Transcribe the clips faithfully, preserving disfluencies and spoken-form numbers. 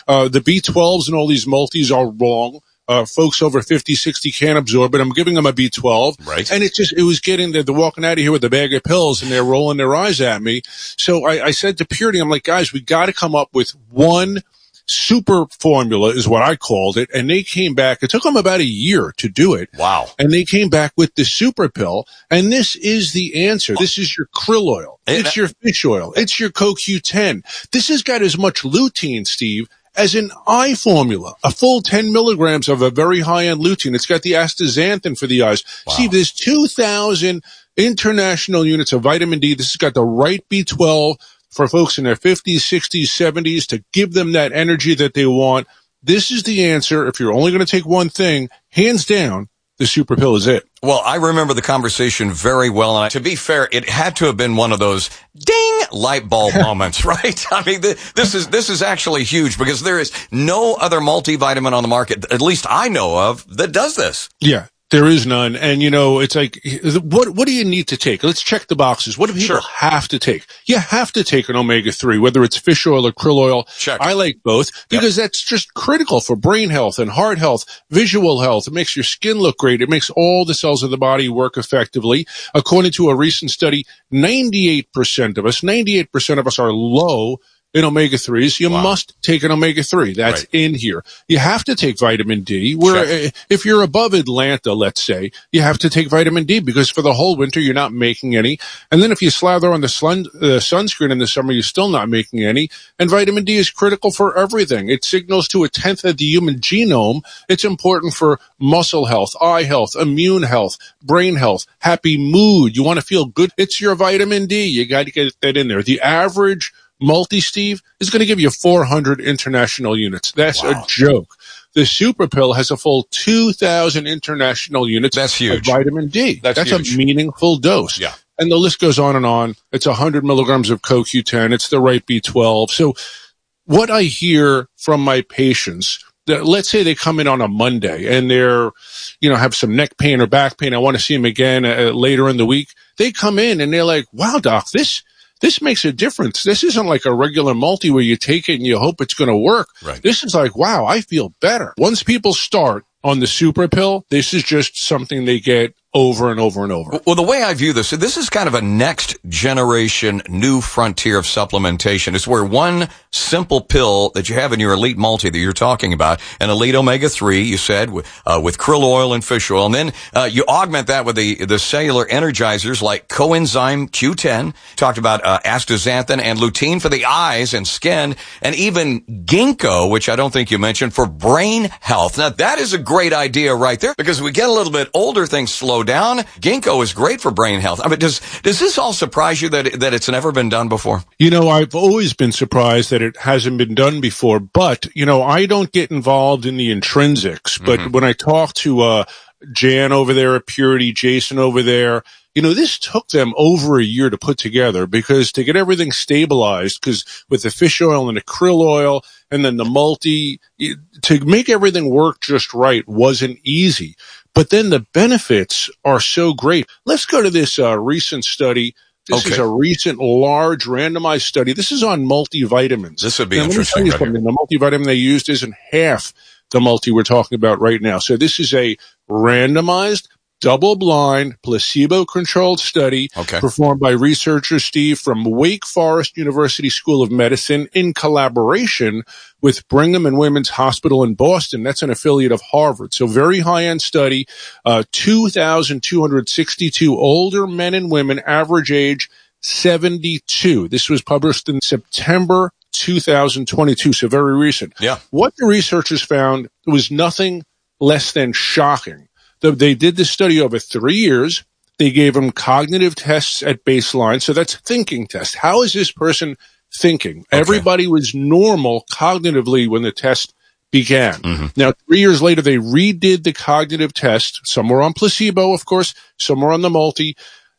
Uh, the B twelves and all these multis are wrong. Uh, folks over fifty, sixty can't absorb it. I'm giving them a B twelve. Right. And it just, it was getting, they're walking out of here with a bag of pills and they're rolling their eyes at me. So I, I said to Purity, I'm like, guys, we got to come up with one super formula is what I called it. And they came back. It took them about a year to do it. Wow. And they came back with the super pill. And this is the answer. This is your krill oil. It's your fish oil. It's your C O Q ten. This has got as much lutein, Steve, as an eye formula, a full ten milligrams of a very high-end lutein. It's got the astaxanthin for the eyes. Wow. Steve, there's two thousand international units of vitamin D. This has got the right B twelve for folks in their fifties, sixties, seventies to give them that energy that they want. This is the answer. If you're only going to take one thing, hands down, the super pill is it. Well, I remember the conversation very well, and to be fair, it had to have been one of those ding light bulb moments, right? I mean, th- this is this is actually huge because there is no other multivitamin on the market, at least I know of, that does this. Yeah. There is none. And, you know, it's like, what what do you need to take? Let's check the boxes. What do people Sure. have to take? You have to take an omega three, whether it's fish oil or krill oil. Check. I like both because yep. that's just critical for brain health and heart health, visual health. It makes your skin look great. It makes all the cells of the body work effectively. According to a recent study, ninety-eight percent of us, ninety-eight percent of us are low in omega threes. You wow. must take an omega three. That's right. in here. You have to take vitamin D. Where Check. If you're above Atlanta, let's say, you have to take vitamin D because for the whole winter you're not making any. And then if you slather on the sun, uh, sunscreen in the summer, you're still not making any. And vitamin D is critical for everything. It signals to a tenth of the human genome. It's important for muscle health, eye health, immune health, brain health, happy mood. You want to feel good. It's your vitamin D. You got to get that in there. The average multi, Steve, is going to give you four hundred international units. That's wow. a joke. The super pill has a full two thousand international units That's huge. of vitamin D. That's, That's huge. a meaningful dose. Yeah. And the list goes on and on. It's one hundred milligrams of C O Q ten. It's the right B twelve. So what I hear from my patients, that let's say they come in on a Monday and they're, you know, have some neck pain or back pain. I want to see them again uh, later in the week. They come in and they're like, wow, doc, this This makes a difference. This isn't like a regular multi where you take it and you hope it's going to work. Right. This is like, wow, I feel better. Once people start on the super pill, this is just something they get over and over and over. Well, the way I view this, this is kind of a next generation new frontier of supplementation. It's where one simple pill that you have in your elite multi that you're talking about, an elite omega three, you said, uh, with krill oil and fish oil, and then uh, you augment that with the the cellular energizers like coenzyme Q ten, talked about uh, astaxanthin and lutein for the eyes and skin, and even ginkgo, which I don't think you mentioned, for brain health. Now, that is a great idea right there, because we get a little bit older, things slow down. Ginkgo is great for brain health. I mean, does does this all surprise you that that it's never been done before? You know, I've always been surprised that it hasn't been done before, but, you know, I don't get involved in the intrinsics, but mm-hmm. when I talk to uh Jan over there at Purity, Jason over there, you know, this took them over a year to put together because to get everything stabilized, because with the fish oil and the krill oil and then the multi, to make everything work just right wasn't easy. But then the benefits are so great. Let's go to this uh, recent study. This okay. is a recent large randomized study. This is on multivitamins. This would be now, interesting. Let me tell you right something. The multivitamin they used isn't half the multi we're talking about right now. So this is a randomized, double-blind, placebo-controlled study okay. performed by researchers, Steve, from Wake Forest University School of Medicine in collaboration with Brigham and Women's Hospital in Boston. That's an affiliate of Harvard. So very high-end study, uh, two thousand two hundred sixty-two older men and women, average age seventy-two. This was published in September two thousand twenty-two, so very recent. Yeah. What the researchers found was nothing less than shocking. They did this study over three years. They gave them cognitive tests at baseline. So that's thinking tests. How is this person thinking? Okay. Everybody was normal cognitively when the test began. Mm-hmm. Now, three years later, they redid the cognitive test. Some were on placebo, of course. Some were on the multi.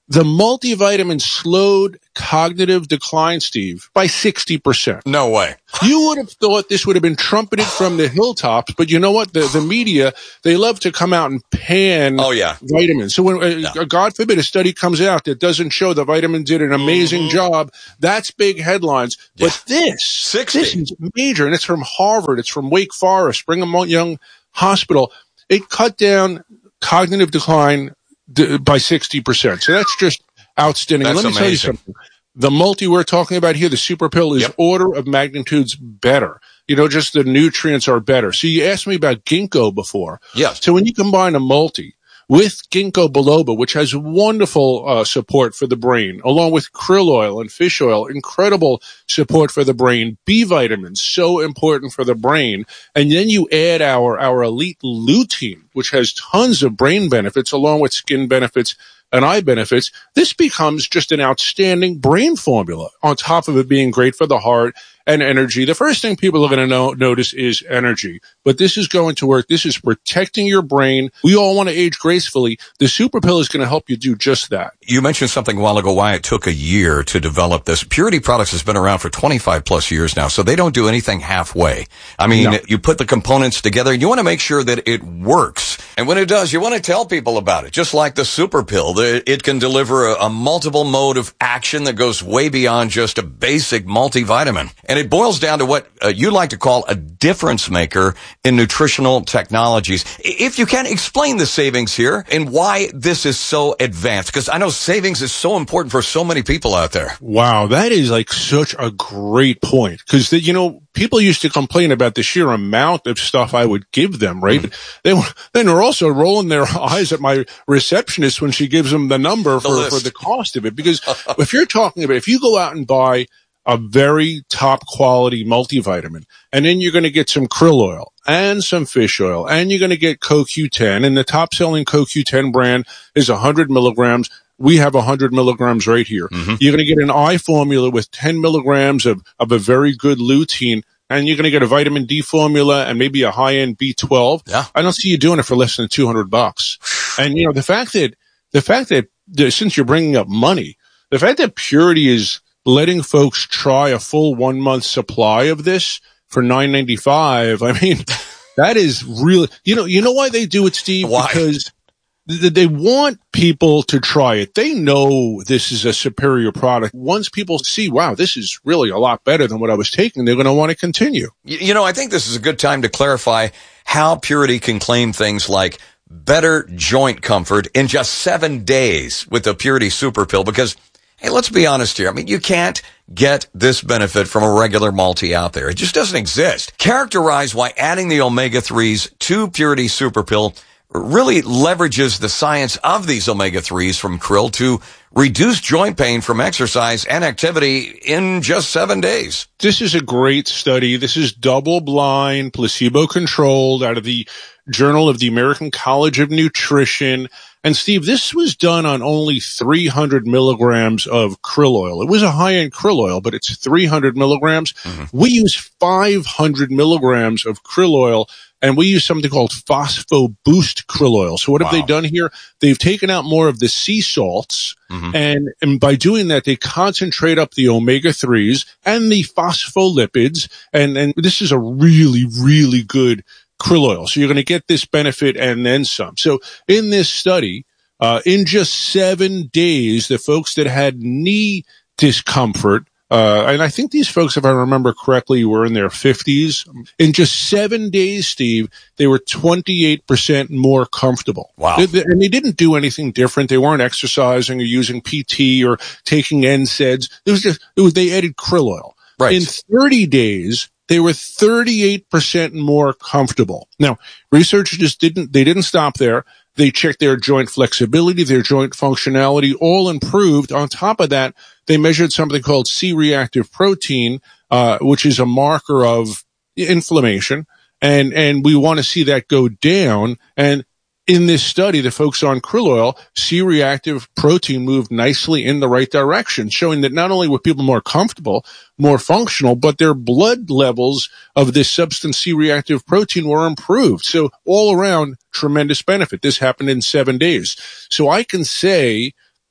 The multivitamin slowed cognitive decline, Steve, by sixty percent. No way. You would have thought this would have been trumpeted from the hilltops, but you know what? The, the media, they love to come out and pan oh, yeah. vitamins. So when, uh, no. God forbid, a study comes out that doesn't show the vitamin did an amazing mm-hmm. job, that's big headlines. Yeah. But this, sixty. This is major, and it's from Harvard, it's from Wake Forest, Brigham Young Hospital. It cut down cognitive decline by sixty percent. So that's just outstanding. That's Let me amazing. tell you something. The multi we're talking about here, the super pill, is yep. order of magnitudes better. You know, just the nutrients are better. So you asked me about ginkgo before. Yes. So when you combine a multi with ginkgo biloba, which has wonderful uh, support for the brain, along with krill oil and fish oil, incredible support for the brain, B vitamins, so important for the brain, and then you add our, our elite lutein, which has tons of brain benefits, along with skin benefits and eye benefits, this becomes just an outstanding brain formula, on top of it being great for the heart and energy. The first thing people are going to know, notice is energy, but this is going to work. This is protecting your brain. We all want to age gracefully. The super pill is going to help you do just that. You mentioned something a while ago why it took a year to develop this. Purity Products has been around for twenty-five plus years now, so they don't do anything halfway. I mean, no. You put the components together and you want to make sure that it works. And when it does, you want to tell people about it. Just like the super pill, it can deliver a, a multiple mode of action that goes way beyond just a basic multivitamin. And it boils down to what uh, you like to call a difference maker in nutritional technologies. If you can, explain the savings here and why this is so advanced, because I know savings is so important for so many people out there. Wow, that is like such a great point, because, you know, people used to complain about the sheer amount of stuff I would give them, right? Mm. They were, then they're also rolling their eyes at my receptionist when she gives them the number for, the for the cost of it. Because if you're talking about, if you go out and buy a very top quality multivitamin, and then you're going to get some krill oil and some fish oil, and you're going to get C O Q ten, and the top selling C O Q ten brand is one hundred milligrams. We have one hundred milligrams right here. Mm-hmm. You're going to get an eye formula with ten milligrams of, of a very good lutein, and you're going to get a vitamin D formula and maybe a high-end B twelve. Yeah. I don't see you doing it for less than two hundred bucks. And, you know, the fact that, the fact that, that since you're bringing up money, the fact that Purity is letting folks try a full one month supply of this for nine ninety-five, I mean, that is really, you know, you know why they do it, Steve? Why? Because they want people to try it. They know this is a superior product. Once people see, wow, this is really a lot better than what I was taking, they're going to want to continue. You know, I think this is a good time to clarify how Purity can claim things like better joint comfort in just seven days with the Purity Super Pill, because, hey, let's be honest here. I mean, you can't get this benefit from a regular multi out there. It just doesn't exist. Characterize why adding the omega threes to Purity Super Pill really leverages the science of these omega threes from krill to reduce joint pain from exercise and activity in just seven days. This is a great study. This is double-blind, placebo-controlled, out of the Journal of the American College of Nutrition. And Steve, this was done on only three hundred milligrams of krill oil. It was a high-end krill oil, but it's three hundred milligrams. Mm-hmm. We use five hundred milligrams of krill oil, and we use something called Phospho Boost krill oil. So what wow. have they done here? They've taken out more of the sea salts, mm-hmm. and, and by doing that, they concentrate up the omega threes and the phospholipids, and, and this is a really, really good krill oil. So you're going to get this benefit and then some. So in this study, uh, in just seven days, the folks that had knee discomfort, uh, and I think these folks, if I remember correctly, were in their fifties. In just seven days, Steve, they were twenty-eight percent more comfortable. Wow. They, they, and they didn't do anything different. They weren't exercising or using P T or taking N SAIDs. It was just, it was, they added krill oil. Right. In thirty days, they were thirty-eight percent more comfortable. Now, researchers just didn't, they didn't stop there. They checked their joint flexibility, their joint functionality, all improved. On top of that, they measured something called C-reactive protein, uh, which is a marker of inflammation. And, and we want to see that go down. And in this study, the folks on krill oil, C-reactive protein moved nicely in the right direction, showing that not only were people more comfortable, more functional, but their blood levels of this substance C-reactive protein were improved. So all around, tremendous benefit. This happened in seven days. So I can say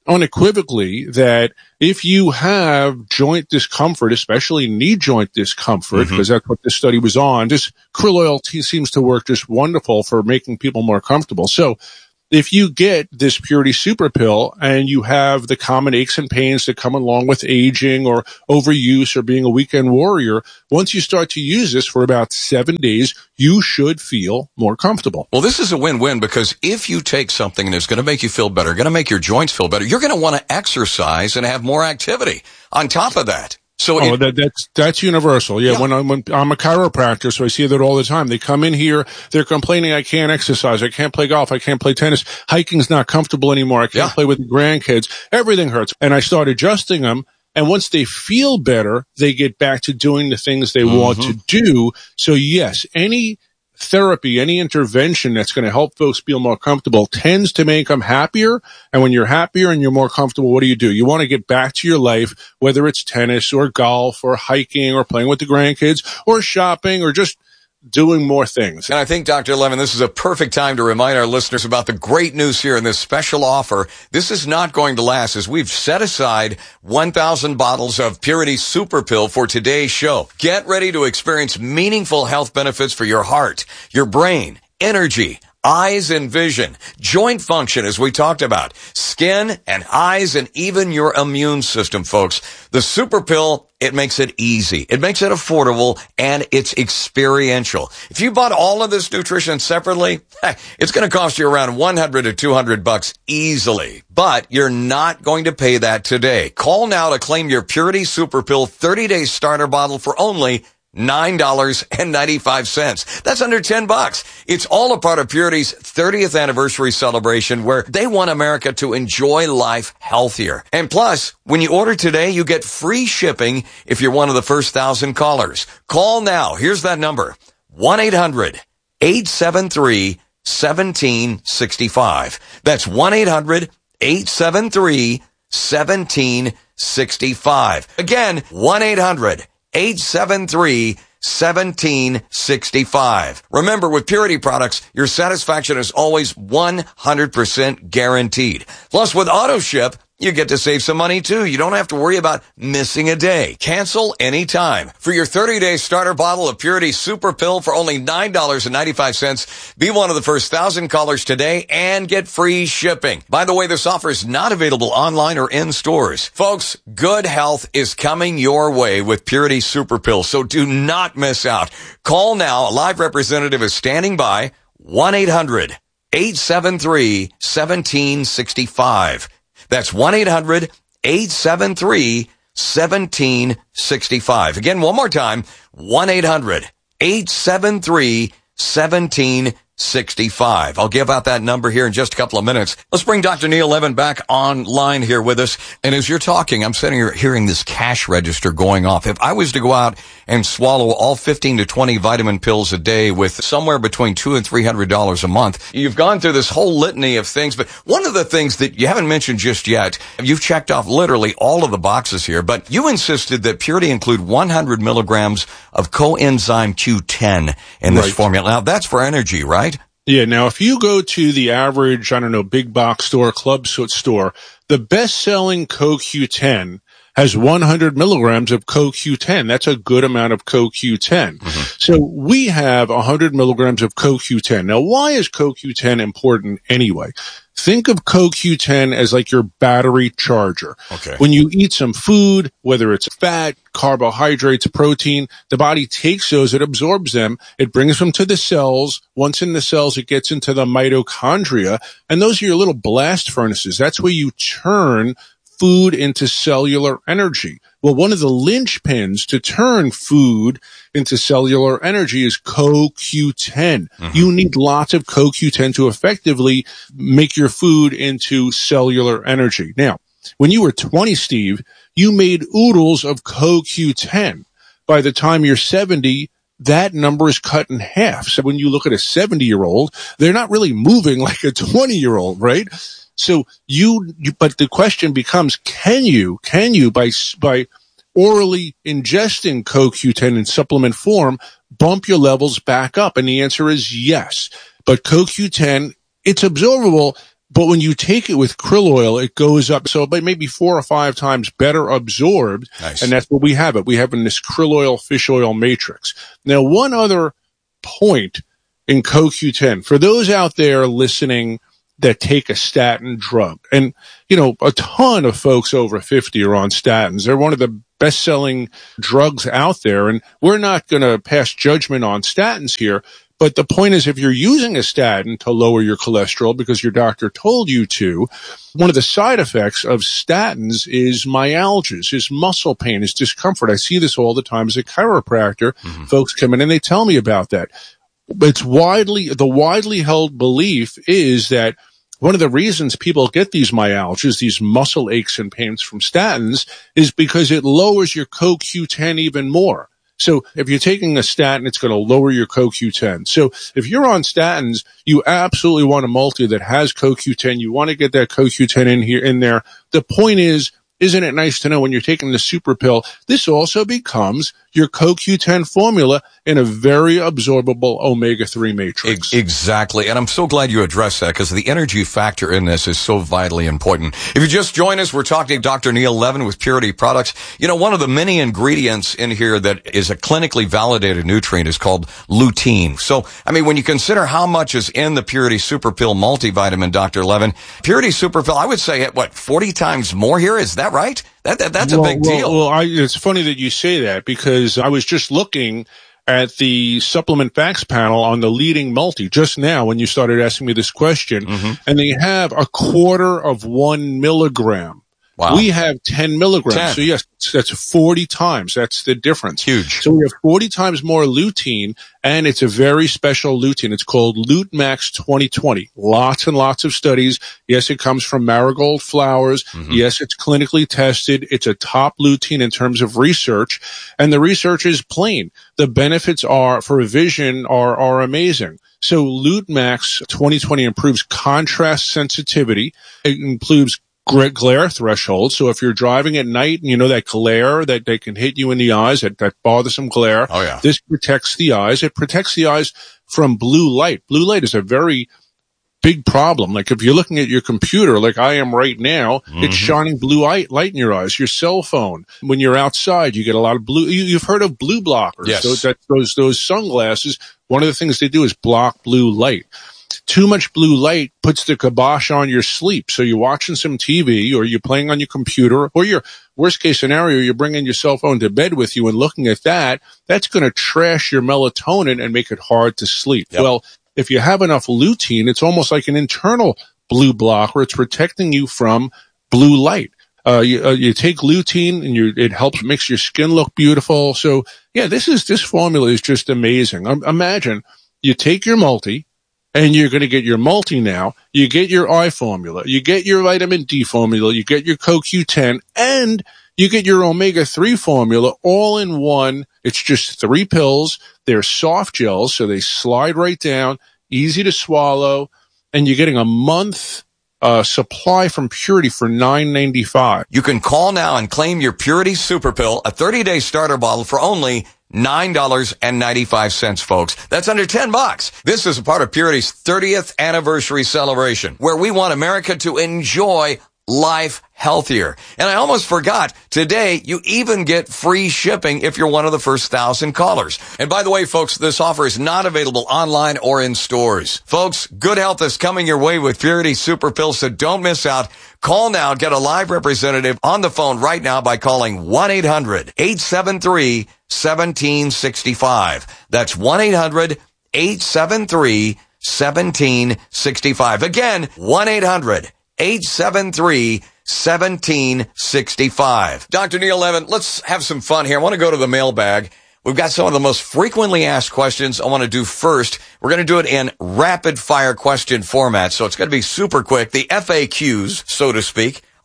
unequivocally that if you have joint discomfort, especially knee joint discomfort, because mm-hmm. that's what this study was on, this krill oil t- seems to work just wonderful for making people more comfortable. So if you get this Purity Super Pill and you have the common aches and pains that come along with aging or overuse or being a weekend warrior, once you start to use this for about seven days, you should feel more comfortable. Well, this is a win-win because if you take something that's going to make you feel better, going to make your joints feel better, you're going to want to exercise and have more activity on top of that. So oh, it, that, that's that's universal. Yeah, yeah. When, I'm, when I'm a chiropractor, so I see that all the time. They come in here, they're complaining, I can't exercise, I can't play golf, I can't play tennis, hiking's not comfortable anymore, I can't yeah. play with the grandkids, everything hurts. And I start adjusting them, and once they feel better, they get back to doing the things they mm-hmm. want to do. So yes, any therapy, any intervention that's going to help folks feel more comfortable tends to make them happier. And when you're happier and you're more comfortable, what do you do? You want to get back to your life, whether it's tennis or golf or hiking or playing with the grandkids or shopping or just doing more things. And I think, Doctor Levin, this is a perfect time to remind our listeners about the great news here in this special offer. This is not going to last, as we've set aside one thousand bottles of Purity Super Pill for today's show. Get ready to experience meaningful health benefits for your heart, your brain, energy, eyes and vision, joint function, as we talked about, skin and eyes, and even your immune system, folks. The Super Pill, it makes it easy. It makes it affordable, and it's experiential. If you bought all of this nutrition separately, it's going to cost you around one hundred to two hundred bucks easily. But you're not going to pay that today. Call now to claim your Purity Super Pill thirty-day starter bottle for only nine dollars and ninety-five cents. That's under ten bucks. It's all a part of Purity's thirtieth anniversary celebration, where they want America to enjoy life healthier. And plus, when you order today, you get free shipping if you're one of the first thousand callers. Call now. Here's that number. one eight hundred eight seven three one seven six five. That's one eight hundred eight seven three one seven six five. Again, one eight hundred eight seven three one seven six five. Remember, with Purity products, your satisfaction is always one hundred percent guaranteed. Plus, with AutoShip, you get to save some money too. You don't have to worry about missing a day. Cancel anytime. For your thirty-day starter bottle of Purity Super Pill for only nine dollars and ninety-five cents, be one of the first thousand callers today and get free shipping. By the way, this offer is not available online or in stores. Folks, good health is coming your way with Purity Super Pill, so do not miss out. Call now. A live representative is standing by. one eight hundred eight seven three one seven six five. That's one eight hundred eight seven three one seven six five. Again, one more time, one eight hundred eight seven three one seven six five. I'll give out that number here in just a couple of minutes. Let's bring Doctor Neil Levin back online here with us. And as you're talking, I'm sitting here hearing this cash register going off. If I was to go out and swallow all fifteen to twenty vitamin pills a day with somewhere between two and three hundred dollars a month, you've gone through this whole litany of things. But one of the things that you haven't mentioned just yet, you've checked off literally all of the boxes here, but you insisted that Purity include one hundred milligrams of coenzyme Q ten in this right. formula. Now, that's for energy, right? Yeah. Now, if you go to the average, I don't know, big box store, club store, the best-selling C O Q ten has one hundred milligrams of C O Q ten. That's a good amount of C O Q ten. Mm-hmm. So we have one hundred milligrams of C O Q ten. Now, why is C O Q ten important anyway? Think of C O Q ten as like your battery charger. Okay. When you eat some food, whether it's fat, carbohydrates, protein, the body takes those, it absorbs them, it brings them to the cells. Once in the cells, it gets into the mitochondria, and those are your little blast furnaces. That's where you turn food into cellular energy. Well, one of the linchpins to turn food into cellular energy is C O Q ten. Mm-hmm. You need lots of C O Q ten to effectively make your food into cellular energy. Now, when you were twenty, Steve, you made oodles of C O Q ten. By the time you're seventy, that number is cut in half. So when you look at a seventy-year-old, they're not really moving like a twenty-year-old, right? So you, you, but the question becomes, can you, can you by, by orally ingesting C O Q ten in supplement form, bump your levels back up? And the answer is yes. But C O Q ten, it's absorbable. But when you take it with krill oil, it goes up. So it may be four or five times better absorbed. Nice. And that's what we have it. We have in this krill oil, fish oil matrix. Now, one other point in C O Q ten, for those out there listening that take a statin drug, and, you know, a ton of folks over fifty are on statins. They're one of the best-selling drugs out there, and we're not going to pass judgment on statins here. But the point is, if you're using a statin to lower your cholesterol because your doctor told you to, one of the side effects of statins is myalgias, is muscle pain, is discomfort. I see this all the time as a chiropractor. Mm-hmm. Folks come in and they tell me about that. It's widely, the widely held belief is that one of the reasons people get these myalgias, these muscle aches and pains from statins, is because it lowers your C O Q ten even more. So if you're taking a statin, it's going to lower your C O Q ten. So if you're on statins, you absolutely want a multi that has C O Q ten. You want to get that C O Q ten in here, in there. The point is, isn't it nice to know when you're taking the super pill, this also becomes your C O Q ten formula in a very absorbable omega three matrix. Exactly. And I'm so glad you addressed that because the energy factor in this is so vitally important. If you just joined us, we're talking to Doctor Neil Levin with Purity Products. You know, one of the many ingredients in here that is a clinically validated nutrient is called lutein. So, I mean, when you consider how much is in the Purity Super Pill multivitamin, Doctor Levin, Purity Super Pill, I would say, what, forty times more here? Is that right? That, that That's a well, big well, deal. Well, I, it's funny that you say that because I was just looking at the supplement facts panel on the leading multi just now when you started asking me this question, mm-hmm. and they have a quarter of one milligram. Wow. We have ten milligrams. ten. So yes, that's forty times. That's the difference. Huge. So we have forty times more lutein, and it's a very special lutein. It's called LuteMax twenty twenty. Lots and lots of studies. Yes, it comes from marigold flowers. Mm-hmm. Yes, it's clinically tested. It's a top lutein in terms of research, and the research is plain. The benefits are for vision are, are amazing. So LuteMax twenty twenty improves contrast sensitivity. It improves glare threshold. So if you're driving at night and you know that glare that they can hit you in the eyes, that, that bothersome glare, oh, yeah. This protects the eyes. It protects the eyes from blue light. Blue light is a very big problem. Like if you're looking at your computer, like I am right now, mm-hmm. it's shining blue light, light in your eyes. Your cell phone, when you're outside, you get a lot of blue. You, you've heard of blue blockers. Yes. So that, those, those sunglasses, one of the things they do is block blue light. Too much blue light puts the kibosh on your sleep. So you're watching some T V or you're playing on your computer or your worst case scenario, you're bringing your cell phone to bed with you and looking at that. That's going to trash your melatonin and make it hard to sleep. Yep. Well, if you have enough lutein, it's almost like an internal blue blocker. It's protecting you from blue light. Uh, you, uh, you take lutein and you, it helps makes your skin look beautiful. So yeah, this is, this formula is just amazing. Um, imagine you take your multi, and you're going to get your multi now, you get your eye formula, you get your vitamin D formula, you get your C O Q ten, and you get your omega three formula all in one. It's just three pills. They're soft gels, so they slide right down, easy to swallow, and you're getting a month uh supply from Purity for nine ninety-five. You can call now and claim your Purity Super Pill, a thirty-day starter bottle for only nine dollars and ninety-five cents, folks. That's under ten bucks. This is a part of Purity's thirtieth anniversary celebration, where we want America to enjoy life healthier. And I almost forgot, today you even get free shipping if you're one of the first thousand callers. And by the way, folks, this offer is not available online or in stores. Folks, good health is coming your way with Purity Super Pills, so don't miss out. Call now, get a live representative on the phone right now by calling one eight hundred eight seven three one seven six five. That's one eight hundred eight seven three one seven six five. Again, one eight hundred eight seven three one seven six five. Doctor Neil Levin, let's have some fun here. I want to go to the mailbag. We've got some of the most frequently asked questions I want to do first. We're going to do it in rapid fire question format, so it's going to be super quick. The F A Qs, so to speak,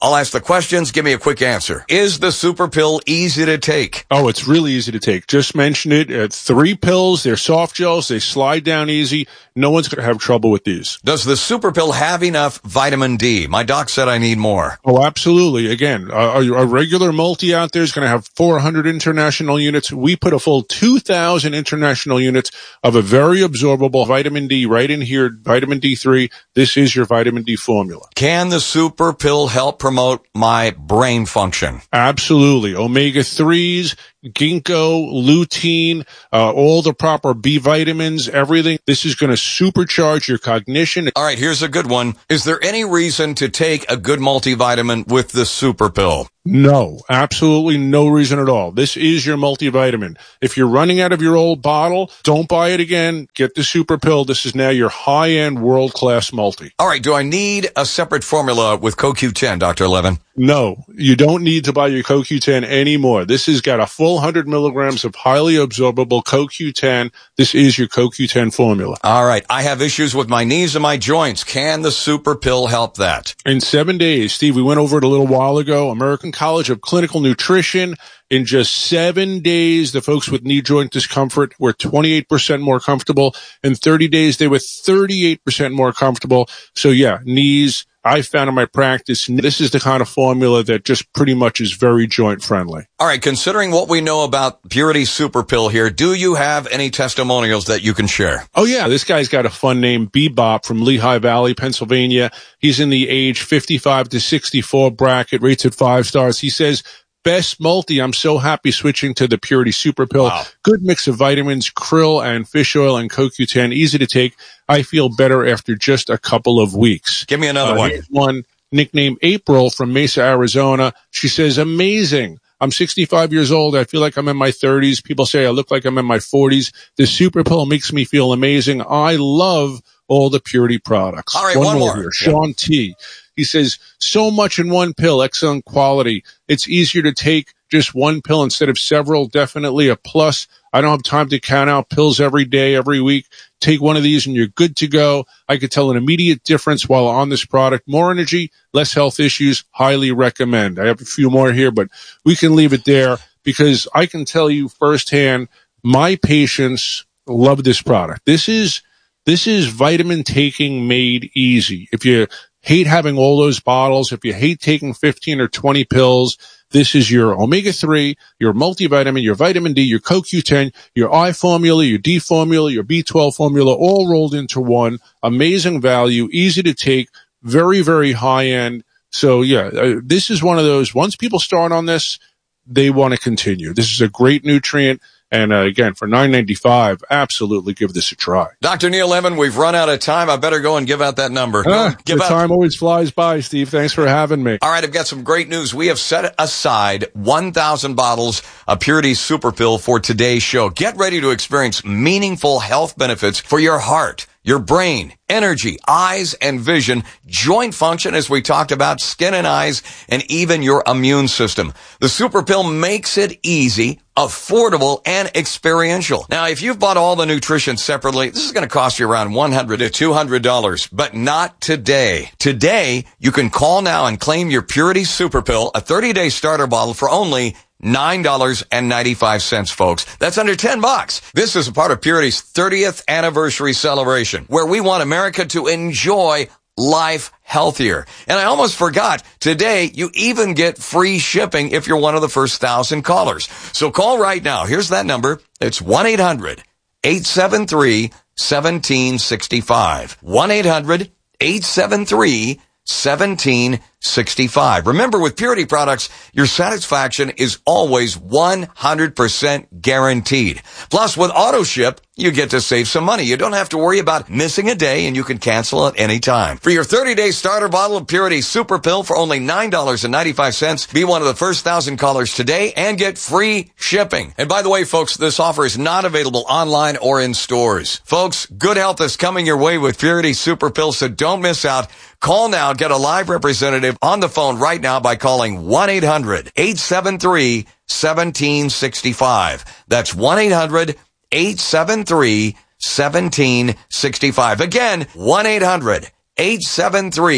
I'll ask the questions. Give me a quick answer. Is the super pill easy to take? Oh, it's really easy to take. Just mention it. Uh, three pills. They're soft gels. They slide down easy. No one's going to have trouble with these. Does the super pill have enough vitamin D? My doc said I need more. Oh, absolutely. Again, a, a regular multi out there is going to have four hundred international units. We put a full two thousand international units of a very absorbable vitamin D right in here, vitamin D three. This is your vitamin D formula. Can the super pill help promote my brain function? Absolutely. omega threes, ginkgo, lutein, uh, all the proper B vitamins, everything. This is going to supercharge your cognition. All right, here's a good one. Is there any reason to take a good multivitamin with the super pill? No, absolutely no reason at all. This is your multivitamin. If you're running out of your old bottle, don't buy it again. Get the super pill. This is now your high-end world-class multi. All right, do I need a separate formula with C O Q ten, Doctor Levin? No, you don't need to buy your C O Q ten anymore. This has got a full one hundred milligrams of highly absorbable C O Q ten. This is your C O Q ten formula. All right, I have issues with my knees and my joints. Can the super pill help that? In seven days, Steve, we went over it a little while ago, American College of Clinical Nutrition. In just seven days, the folks with knee joint discomfort were twenty-eight percent more comfortable. In thirty days, they were thirty-eight percent more comfortable. So yeah, knees, I found in my practice, this is the kind of formula that just pretty much is very joint friendly. All right, considering what we know about Purity Super Pill here, do you have any testimonials that you can share? Oh yeah, this guy's got a fun name, Bebop from Lehigh Valley, Pennsylvania. He's in the age fifty-five to sixty-four bracket, rates at five stars. He says, best multi, I'm so happy switching to the Purity Super Pill. Wow. Good mix of vitamins, krill and fish oil and C O Q ten, easy to take. I feel better after just a couple of weeks. Give me another uh, one. Here's one nicknamed April from Mesa, Arizona. She says, amazing. I'm sixty-five years old. I feel like I'm in my thirties. People say I look like I'm in my forties. The Super Pill makes me feel amazing. I love all the Purity products. All right, one, one more. Here. Sean yeah. T. He says, so much in one pill, excellent quality. It's easier to take just one pill instead of several, definitely a plus. I don't have time to count out pills every day, every week. Take one of these and you're good to go. I could tell an immediate difference while on this product. More energy, less health issues, highly recommend. I have a few more here, but we can leave it there because I can tell you firsthand, my patients love this product. This is, this is vitamin taking made easy. If you hate having all those bottles, if you hate taking fifteen or twenty pills, this is your omega three, your multivitamin, your vitamin D, your C O Q ten, your I formula, your D formula, your B twelve formula, all rolled into one. Amazing value, easy to take, very, very high end. So yeah, uh, this is one of those, once people start on this, they want to continue. This is a great nutrient. And uh, again, for nine ninety-five, absolutely give this a try. Doctor Neil Levin, we've run out of time. I better go and give out that number. Ah, give the out. time always flies by, Steve. Thanks for having me. All right, I've got some great news. We have set aside one thousand bottles of Purity Super Pill for today's show. Get ready to experience meaningful health benefits for your heart, your brain, energy, eyes and vision, joint function, as we talked about, skin and eyes, and even your immune system. The Super Pill makes it easy, affordable, and experiential. Now, if you've bought all the nutrition separately, this is going to cost you around one hundred to two hundred dollars, but not today. Today, you can call now and claim your Purity Super Pill, a thirty-day starter bottle for only nine dollars and ninety-five cents, folks. That's under ten bucks. This is a part of Purity's thirtieth anniversary celebration, where we want America to enjoy life healthier. And I almost forgot, today you even get free shipping if you're one of the first thousand callers. So call right now. Here's that number. It's one eight hundred eight seven three one seven six five. one eight hundred eight seven three one seven six five. Remember, with Purity products, your satisfaction is always one hundred percent guaranteed. Plus, with auto ship, you get to save some money. You don't have to worry about missing a day, and you can cancel at any time. For your thirty-day starter bottle of Purity Super Pill for only nine dollars and ninety-five cents, be one of the first thousand callers today and get free shipping. And by the way, folks, this offer is not available online or in stores. Folks, good health is coming your way with Purity Super Pill, so don't miss out. Call now. Get a live representative on the phone right now by calling one eight hundred eight seven three one seven six five. That's one eight hundred eight seven three one seven six five. Again, one eight hundred eight seven three one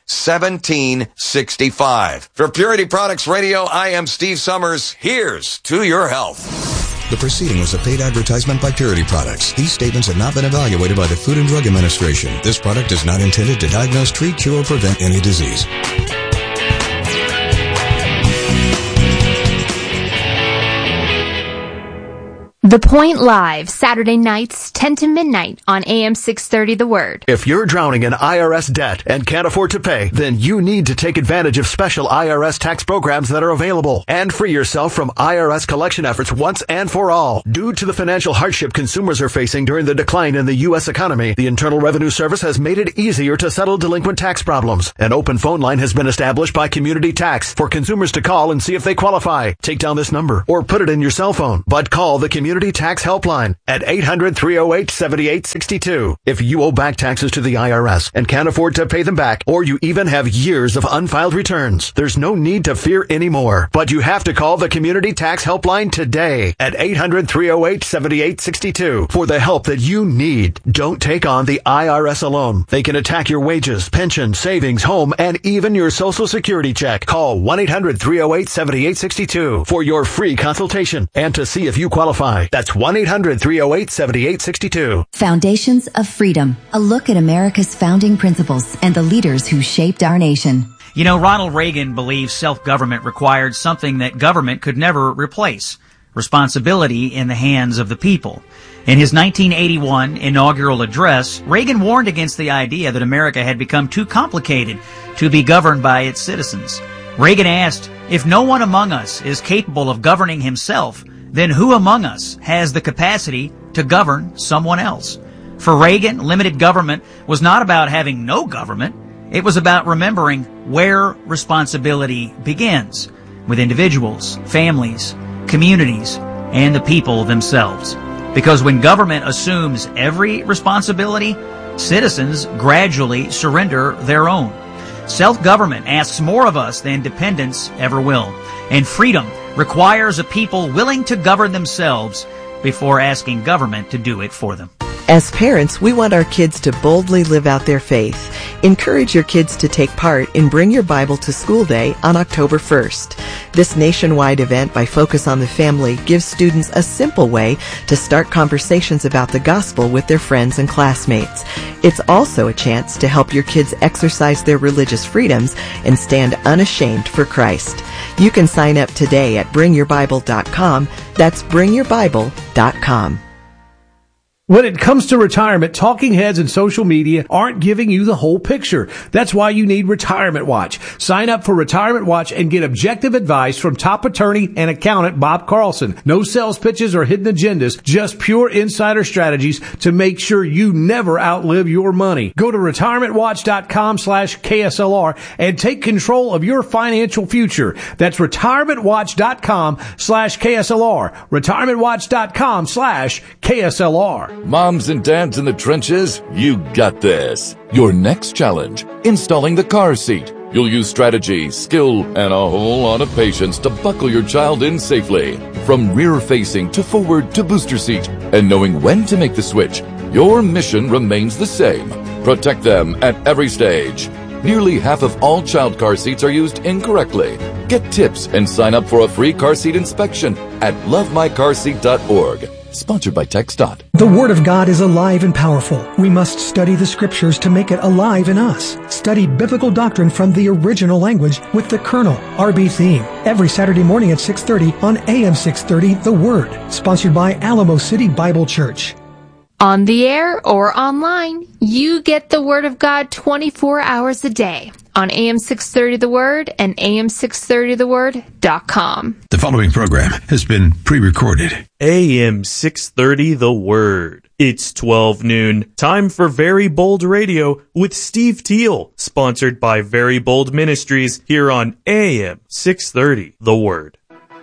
seventeen sixty-five. For Purity Products Radio, I am Steve Summers. Here's To Your Health. The proceeding was a paid advertisement by Purity Products. These statements have not been evaluated by the Food and Drug Administration. This product is not intended to diagnose, treat, cure, or prevent any disease. The Point Live, Saturday nights, ten to midnight on A M six thirty The Word. If you're drowning in I R S debt and can't afford to pay, then you need to take advantage of special I R S tax programs that are available and free yourself from I R S collection efforts once and for all. Due to the financial hardship consumers are facing during the decline in the U S economy, the Internal Revenue Service has made it easier to settle delinquent tax problems. An open phone line has been established by Community Tax for consumers to call and see if they qualify. Take down this number or put it in your cell phone, but call the Community Tax Helpline at eight hundred, three oh eight, seven eight six two. If you owe back taxes to the I R S and can't afford to pay them back, or you even have years of unfiled returns, there's no need to fear anymore. But you have to call the Community Tax Helpline today at eight hundred, three oh eight, seven eight six two for the help that you need. Don't take on the I R S alone. They can attack your wages, pension, savings, home, and even your Social Security check. Call one eight hundred, three oh eight, seven eight six two for your free consultation and to see if you qualify. That's one eight hundred, three oh eight, seven eight six two. Foundations of Freedom, a look at America's founding principles and the leaders who shaped our nation. You know, Ronald Reagan believed self-government required something that government could never replace: responsibility in the hands of the people. In his nineteen eighty-one inaugural address, Reagan warned against the idea that America had become too complicated to be governed by its citizens. Reagan asked, if no one among us is capable of governing himself, then who among us has the capacity to govern someone else? For Reagan, limited government was not about having no government. It was about remembering where responsibility begins, with individuals, families, communities, and the people themselves. Because when government assumes every responsibility, citizens gradually surrender their own. Self-government asks more of us than dependence ever will. And freedom requires a people willing to govern themselves before asking government to do it for them. As parents, we want our kids to boldly live out their faith. Encourage your kids to take part in Bring Your Bible to School Day on October first. This nationwide event by Focus on the Family gives students a simple way to start conversations about the gospel with their friends and classmates. It's also a chance to help your kids exercise their religious freedoms and stand unashamed for Christ. You can sign up today at bring your bible dot com. That's bring your bible dot com. When it comes to retirement, talking heads and social media aren't giving you the whole picture. That's why you need Retirement Watch. Sign up for Retirement Watch and get objective advice from top attorney and accountant Bob Carlson. No sales pitches or hidden agendas, just pure insider strategies to make sure you never outlive your money. Go to retirement watch dot com slash K S L R and take control of your financial future. That's retirement watch dot com slash K S L R. retirement watch dot com slash K S L R. Moms and dads in the trenches, you got this. Your next challenge, installing the car seat. You'll use strategy, skill, and a whole lot of patience to buckle your child in safely. From rear-facing to forward to booster seat, and knowing when to make the switch, your mission remains the same. Protect them at every stage. Nearly half of all child car seats are used incorrectly. Get tips and sign up for a free car seat inspection at love my car seat dot org. Sponsored by TxDOT. The Word of God is alive and powerful. We must study the Scriptures to make it alive in us. Study biblical doctrine from the original language with the Kernel, R B Theme, every Saturday morning at six thirty on A M six thirty The Word. Sponsored by Alamo City Bible Church. On the air or online, you get the Word of God twenty-four hours a day on A M six thirty The Word and A M six thirty the word dot com. The following program has been pre-recorded. A M six thirty The Word. It's twelve noon. Time for Very Bold Radio with Steve Teal, sponsored by Very Bold Ministries here on A M six thirty The Word.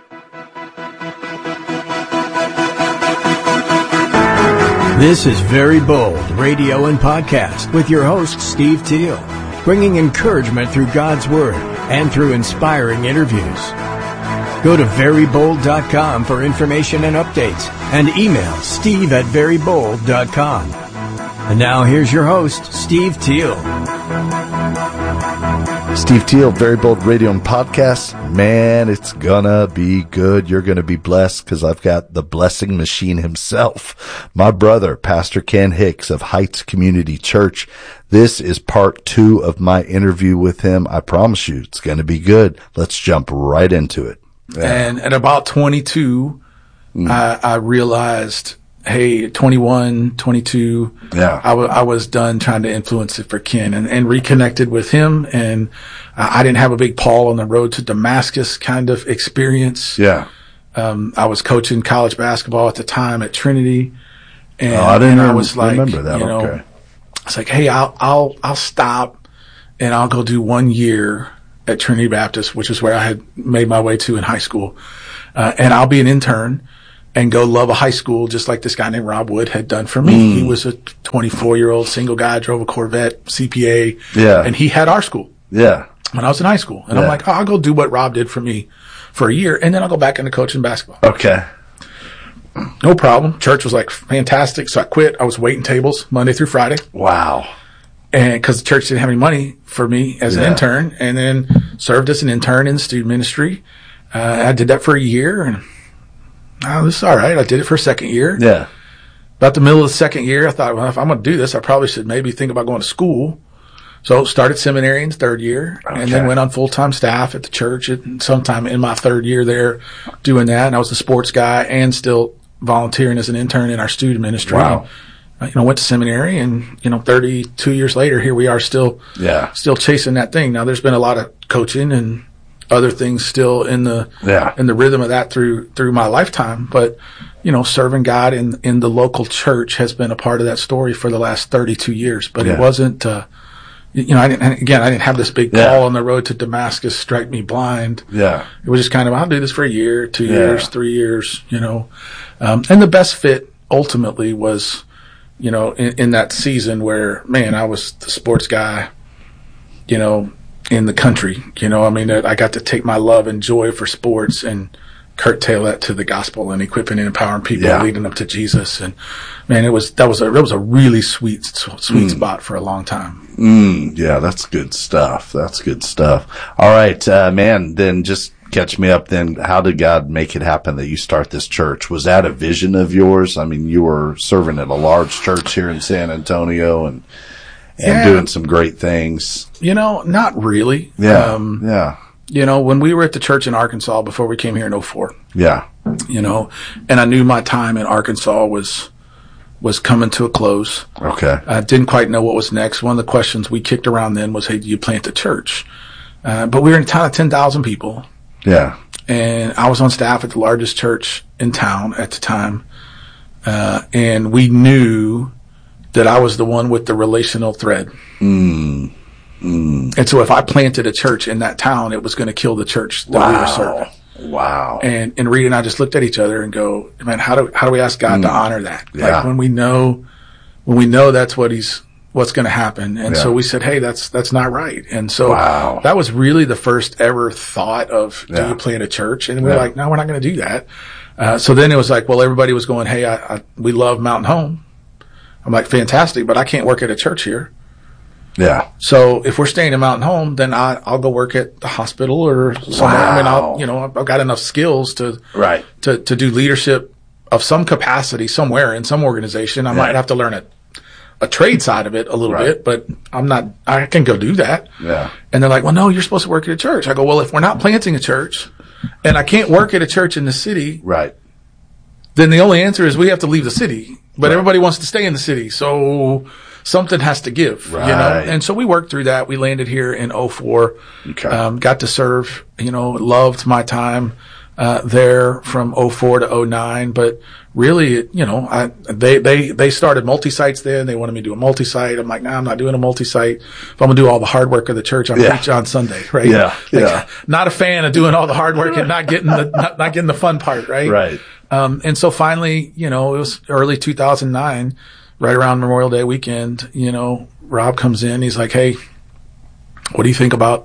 This is Very Bold Radio and Podcast with your host, Steve Teal, bringing encouragement through God's Word and through inspiring interviews. Go to very bold dot com for information and updates, and email steve at very bold dot com. And now here's your host, Steve Teal. Steve Teal, Very Bold Radio and Podcast. Man, it's gonna be good. You're gonna be blessed because I've got the blessing machine himself, my brother, Pastor Ken Hicks of Heights Community Church. This is part two of my interview with him. I promise you, it's gonna be good. Let's jump right into it. Yeah. And at about twenty-two, mm. I, I realized, hey, twenty-one, twenty-two, yeah. I, w- I was done trying to influence it for Ken and, and reconnected with him. And uh, I didn't have a big Paul on the road to Damascus kind of experience. Yeah. Um, I was coaching college basketball at the time at Trinity. And, oh, I didn't and I was like, remember that. You know, okay. It's like, hey, I'll, I'll, I'll stop and I'll go do one year at Trinity Baptist, which is where I had made my way to in high school. Uh, and I'll be an intern and go love a high school just like this guy named Rob Wood had done for me. Mm. He was a twenty-four year old single guy, drove a Corvette, C P A. Yeah. And he had our school. Yeah. When I was in high school. And yeah. I'm like, oh, I'll go do what Rob did for me for a year. And then I'll go back into coaching basketball. Okay. No problem. Church was like fantastic. So I quit. I was waiting tables Monday through Friday. Wow. And cause the church didn't have any money for me as yeah. an intern, and then served as an intern in student ministry. Uh, I did that for a year and oh, this is all right. I did it for a second year. Yeah. About the middle of the second year, I thought, well, if I'm going to do this, I probably should maybe think about going to school. So started seminary in third year okay. and then went on full-time staff at the church at sometime in my third year there doing that. And I was the sports guy and still volunteering as an intern in our student ministry. Wow. And, you know, went to seminary and, you know, thirty-two years later, here we are still, yeah. still chasing that thing. Now there's been a lot of coaching and other things still in the, yeah. in the rhythm of that through, through my lifetime. But, you know, serving God in, in the local church has been a part of that story for the last thirty-two years. But yeah. it wasn't, uh, you know, I didn't, again, I didn't have this big call yeah. on the road to Damascus, strike me blind. Yeah. It was just kind of, I'll do this for a year, two yeah. years, three years, you know. Um, and the best fit ultimately was, you know, in, in that season where, man, I was the sports guy, you know, in the country, you know, I mean, I got to take my love and joy for sports and curtail that to the gospel and equipping and empowering people, yeah. leading them to Jesus. And man, it was, that was a, that was a really sweet, sweet mm. spot for a long time. Mm, yeah, that's good stuff. That's good stuff. All right, uh, man, then just catch me up then. How did God make it happen that you start this church? Was that a vision of yours? I mean, you were serving at a large church here in San Antonio and, and yeah. doing some great things. You know, not really. Yeah. Um, yeah. You know, when we were at the church in Arkansas before we came here in oh four. Yeah. You know, and I knew my time in Arkansas was, was coming to a close. Okay. I didn't quite know what was next. One of the questions we kicked around then was, hey, do you plant a church? Uh, but we were in a town of ten thousand people. Yeah. And I was on staff at the largest church in town at the time. Uh, and we knew that I was the one with the relational thread. Mm. Mm. And so if I planted a church in that town, it was going to kill the church that wow. we were serving. Wow. And, and Reed and I just looked at each other and go, man, how do, how do we ask God mm. to honor that? Yeah. Like when we know, when we know that's what he's, what's going to happen. And yeah. so we said, hey, that's, that's not right. And so wow. that was really the first ever thought of, do yeah. you plant a church? And we we're yeah. like, no, we're not going to do that. Uh, so then it was like, well, everybody was going, hey, I, I, we love Mountain Home. I'm like, fantastic, but I can't work at a church here. Yeah. So if we're staying in Mountain Home, then I, I'll go work at the hospital or somewhere. Wow. I mean, I'll, you know, I've got enough skills to, right. to, to do leadership of some capacity somewhere in some organization. I yeah. might have to learn a, a trade side of it a little right. bit, but I'm not, I can go do that. Yeah. And they're like, well, no, you're supposed to work at a church. I go, well, if we're not planting a church and I can't work at a church in the city. Right. Then the only answer is we have to leave the city, but right. everybody wants to stay in the city. So something has to give, right. you know? And so we worked through that. We landed here in oh four, okay. um, got to serve, you know, loved my time, uh, there from oh four to oh nine. But really, you know, I, they, they, they started multi-sites then. They wanted me to do a multi-site. I'm like, nah, I'm not doing a multi-site. If I'm going to do all the hard work of the church, I'm yeah. preach on Sunday, right? Yeah. Like, yeah. Not a fan of doing all the hard work and not getting the, not, not getting the fun part, right? Right. Um, and so finally, you know, it was early two thousand nine, right around Memorial Day weekend, you know, Rob comes in, he's like, hey, what do you think about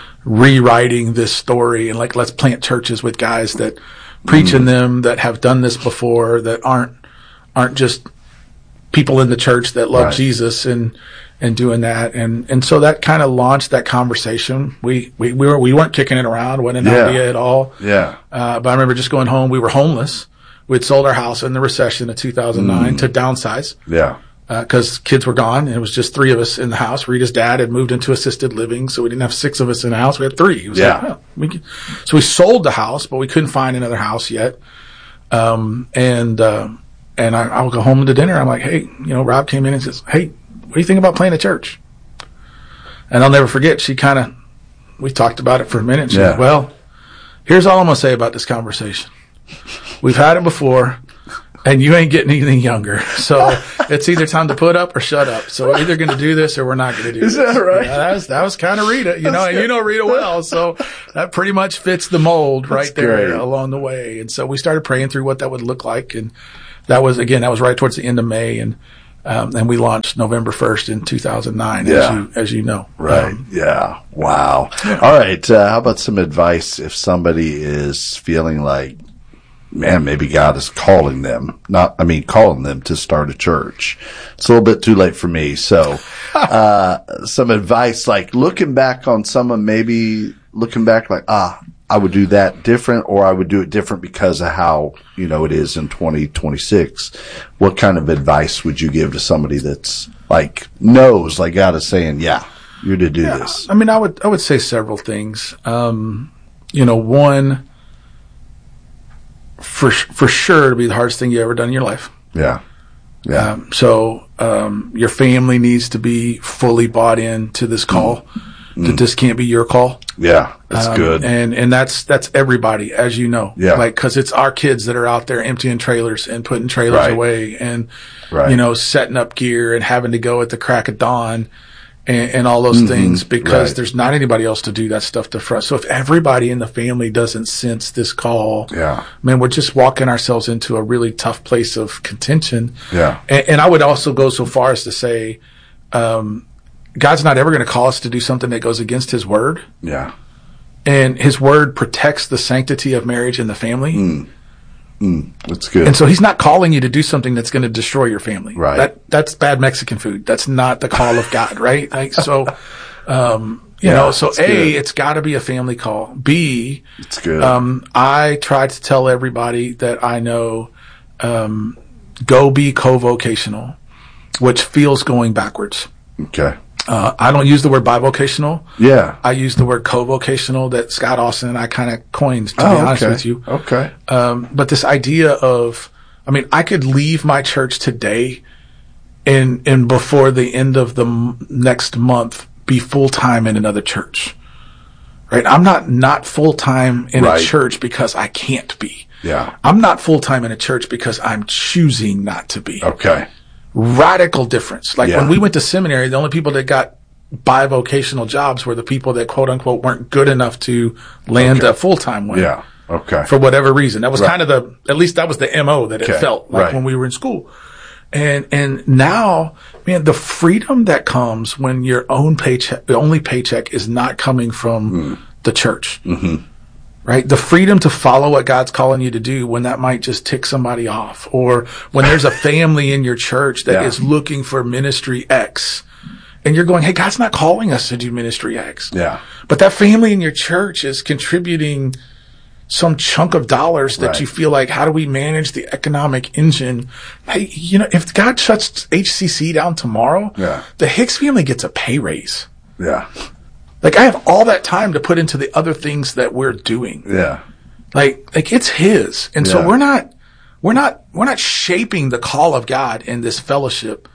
rewriting this story? And like, let's plant churches with guys that preach mm. in them, that have done this before, that aren't, aren't just, people in the church that love Right. Jesus and, and doing that. And, and so that kind of launched that conversation. We, we, we were, we weren't kicking it around, wasn't an Yeah. idea at all. Yeah. Uh, but I remember just going home. We were homeless. We'd sold our house in the recession of two thousand nine Mm. to downsize. Yeah. Because uh, kids were gone, and it was just three of us in the house. Rita's dad had moved into assisted living, so we didn't have six of us in the house. We had three. It was Yeah. like, oh, we could. So we sold the house, but we couldn't find another house yet. Um, and uh, and I, I would go home to dinner. I'm like, hey, you know, Rob came in and says, hey, what do you think about playing at church? And I'll never forget. She kind of, we talked about it for a minute. She Yeah. said, well, here's all I'm gonna say about this conversation. We've had it before. And you ain't getting anything younger. So it's either time to put up or shut up. So we're either going to do this or we're not going to do Is this. that right? Yeah, that was, that was kind of Rita, you know, That's and you know Rita well. So that pretty much fits the mold right That's there great. along the way. And so we started praying through what that would look like. And that was, again, that was right towards the end of May. And, um, and we launched November first in two thousand nine, Yeah. as you, as you know. Right. Um, yeah. Wow. All right. Uh, how about some advice if somebody is feeling like, man, maybe God is calling them, not, I mean, calling them to start a church. It's a little bit too late for me. So, uh, some advice, like looking back on someone, maybe looking back like, ah, I would do that different, or I would do it different because of how, you know, it is in twenty twenty-six. What kind of advice would you give to somebody that's like knows, like God is saying, yeah, you're to do yeah, this? I mean, I would, I would say several things. Um, you know, one, for for sure to be the hardest thing you ever done in your life. Yeah. Yeah. Um, so um, your family needs to be fully bought in to this call. Mm. That this can't be your call. Yeah, that's Um, good. And and that's that's everybody, as you know. Yeah. Like, because it's our kids that are out there emptying trailers and putting trailers Right. away, and Right. you know, setting up gear and having to go at the crack of dawn. And, and all those Mhm. things, because Right. there's not anybody else to do that stuff to front. So if everybody in the family doesn't sense this call, Yeah. man, we're just walking ourselves into a really tough place of contention. Yeah. And, and I would also go so far as to say, um, God's not ever going to call us to do something that goes against His word. Yeah. And His word protects the sanctity of marriage and the family. Mm. Mm. That's good. And so He's not calling you to do something that's going to destroy your family. Right. That, that's bad Mexican food. That's not the call of God, right? Like, so, um, you Yeah, know, so that's A, good. it's got to be a family call. B, It's good. um, I try to tell everybody that I know, um, go be co-vocational, which feels going backwards. Okay. Uh, I don't use the word bivocational. Yeah. I use the word co-vocational that Scott Austin and I kind of coined, to Oh, be honest okay. with you. Okay. Um, but this idea of, I mean, I could leave my church today and, and before the end of the m- next month be full-time in another church. Right? I'm not not full-time in Right. a church because I can't be. Yeah. I'm not full-time in a church because I'm choosing not to be. Okay. Radical difference. Like Yeah. when we went to seminary, the only people that got bivocational jobs were the people that quote unquote weren't good enough to land Okay. a full-time one. Yeah. Okay. For whatever reason. That was Right. kind of the, at least that was the M O that it Okay. felt like Right. when we were in school. And, and now, man, the freedom that comes when your own paycheck, the only paycheck is not coming from the church. Mm-hmm. Right? The freedom to follow what God's calling you to do when that might just tick somebody off, or when there's a family in your church that Yeah. is looking for ministry X and you're going, hey, God's not calling us to do ministry X. Yeah. But that family in your church is contributing some chunk of dollars that Right. you feel like, how do we manage the economic engine? Hey, you know, if God shuts H C C down tomorrow, Yeah. the Hicks family gets a pay raise. Yeah. Like, I have all that time to put into the other things that we're doing. Yeah. Like, like it's His. And Yeah. so we're not, we're not, we're not shaping the call of God in this fellowship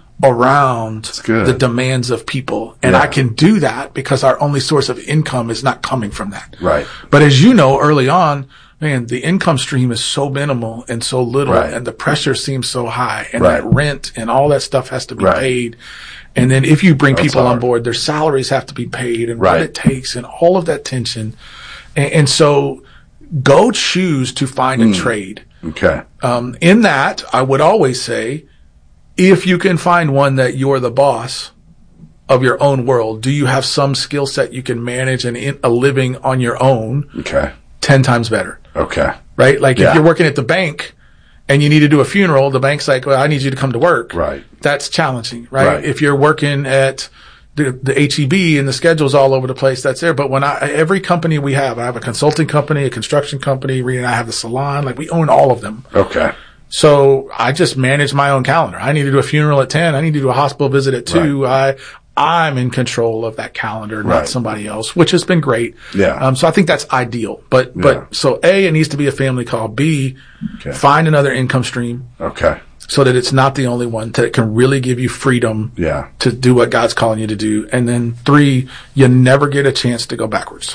around good. the demands of people. And Yeah. I can do that because our only source of income is not coming from that. Right. But as you know, early on, man, the income stream is so minimal and so little, Right. and the pressure seems so high, and Right. that rent and all that stuff has to be Right. paid. And then if you bring That's people on hard. board, their salaries have to be paid, and Right. what it takes, and all of that tension. And, and so go choose to find Mm. a trade. Okay. Um, in that, I would always say, if you can find one that you're the boss of your own world, do you have some skill set you can manage and in, a living on your own? Okay. ten times better. Okay. Right? Like Yeah. if you're working at the bank and you need to do a funeral, the bank's like, well, I need you to come to work. Right. That's challenging, right? Right. If you're working at the, the H E B and the schedule's all over the place, that's there. But when I, every company we have, I have a consulting company, a construction company, and I have the salon, like we own all of them. Okay. So I just manage my own calendar. I need to do a funeral at ten. I need to do a hospital visit at two. Right. I, I'm in control of that calendar, not right. somebody else, which has been great. Yeah. Um, so I think that's ideal. But, yeah. but so A, it needs to be a family call. B, okay. find another income stream. Okay. So that it's not the only one that can really give you freedom yeah. to do what God's calling you to do. And then three, you never get a chance to go backwards.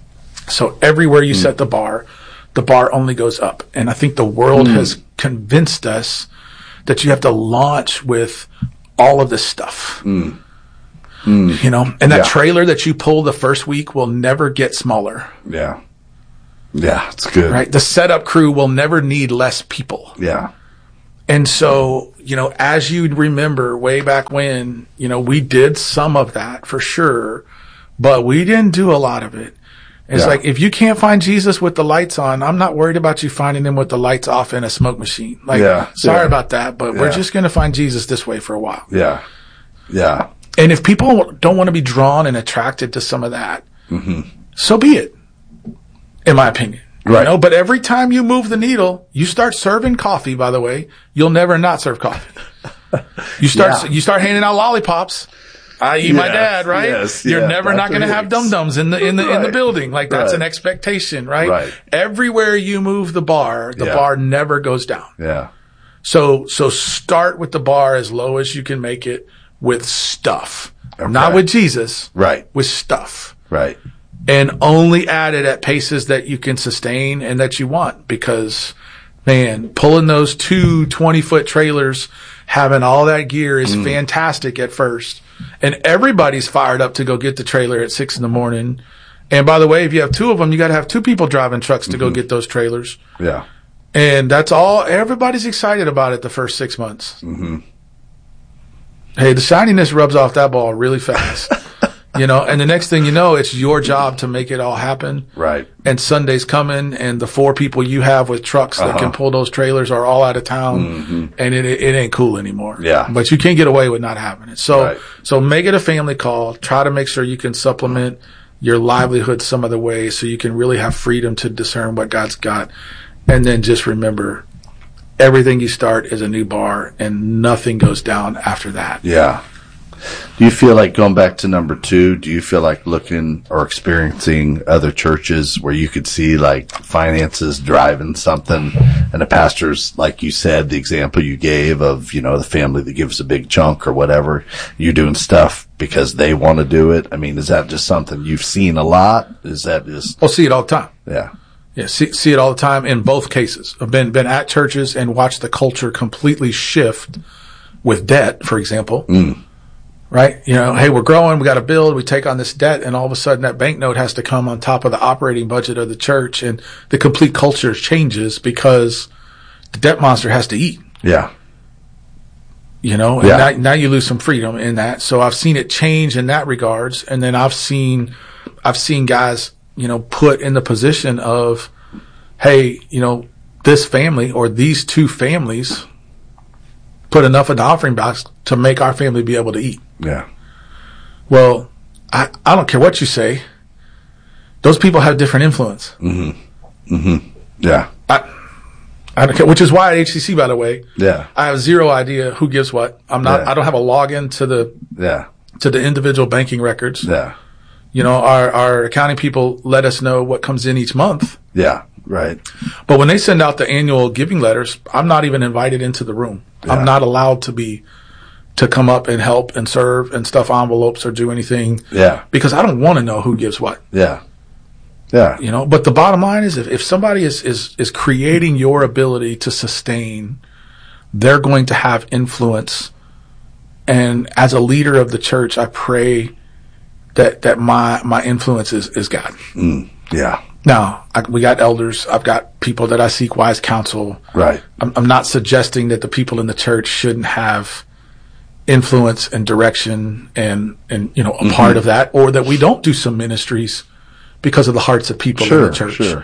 So everywhere you mm. set the bar, the bar only goes up. And I think the world mm. has convinced us that you have to launch with all of this stuff. Mm. Mm. You know, and that yeah. trailer that you pull the first week will never get smaller. Yeah. Yeah, it's good. Right? The setup crew will never need less people. Yeah. And so, you know, as you remember way back when, you know, we did some of that for sure, but we didn't do a lot of it. It's yeah. like, if you can't find Jesus with the lights on, I'm not worried about you finding him with the lights off in a smoke machine. Like, yeah. sorry yeah. about that, but yeah. we're just going to find Jesus this way for a while. Yeah. Yeah. And if people don't want to be drawn and attracted to some of that, mm-hmm. so be it, in my opinion. Right. You know, but every time you move the needle, you start serving coffee, by the way, you'll never not serve coffee. You start, yeah. you start handing out lollipops. I eat yes, my dad, right? Yes, You're yeah, never not going to have dum-dums in the, in the, right. in the building. Like that's right. an expectation, right? Right. Everywhere you move the bar, the yeah. bar never goes down. Yeah. So, so start with the bar as low as you can make it with stuff. Okay. Not with Jesus. Right. With stuff. Right. And only add it at paces that you can sustain and that you want, because man, pulling those two twenty foot trailers, having all that gear is mm. fantastic at first. And everybody's fired up to go get the trailer at six in the morning. And by the way, if you have two of them, you got to have two people driving trucks to mm-hmm. go get those trailers. Yeah. And that's all, everybody's excited about it the first six months. Mm-hmm. Hey, the shininess rubs off that ball really fast. You know, and the next thing you know, it's your job to make it all happen. Right. And Sunday's coming, and the four people you have with trucks that uh-huh. can pull those trailers are all out of town, mm-hmm. and it, it ain't cool anymore. Yeah. But you can't get away with not having it. So, right. so make it a family call. Try to make sure you can supplement your livelihood some other way so you can really have freedom to discern what God's got. And then just remember, everything you start is a new bar, and nothing goes down after that. Yeah. Do you feel like, going back to number two, do you feel like looking or experiencing other churches where you could see like finances driving something, and the pastors, like you said, the example you gave of, you know, the family that gives a big chunk or whatever, you doing stuff because they want to do it? I mean, is that just something you've seen a lot? Is that just... I'll see it all the time. Yeah. Yeah, see, see it all the time in both cases. I've been, been at churches and watched the culture completely shift with debt, for example. Mm. Right? You know, hey, we're growing, we got to build, we take on this debt, and all of a sudden that banknote has to come on top of the operating budget of the church, and the complete culture changes because the debt monster has to eat. Yeah. You know, and yeah. now, now you lose some freedom in that. So I've seen it change in that regards, and then I've seen, I've seen guys, you know, put in the position of, hey, you know, this family or these two families put enough in the offering box to make our family be able to eat. Yeah. Well, I, I don't care what you say. Those people have different influence. Mm-hmm. Mm-hmm. Yeah. I, I don't care, which is why at H C C, by the way, yeah, I have zero idea who gives what. I'm not, yeah. I don't have a login to the, yeah, to the individual banking records. Yeah. You know, our, our accounting people let us know what comes in each month. Yeah. Right. But when they send out the annual giving letters, I'm not even invited into the room. Yeah. I'm not allowed to be, to come up and help and serve and stuff envelopes or do anything. Yeah. Because I don't want to know who gives what. Yeah. Yeah. You know, but the bottom line is if, if somebody is, is, is creating your ability to sustain, they're going to have influence. And as a leader of the church, I pray that, that my, my influence is, is God. Mm, yeah. Now, I, we got elders. I've got people that I seek wise counsel. Right. I'm, I'm not suggesting that the people in the church shouldn't have influence and direction and, and, you know, a mm-hmm. part of that, or that we don't do some ministries because of the hearts of people sure, in the church. Sure.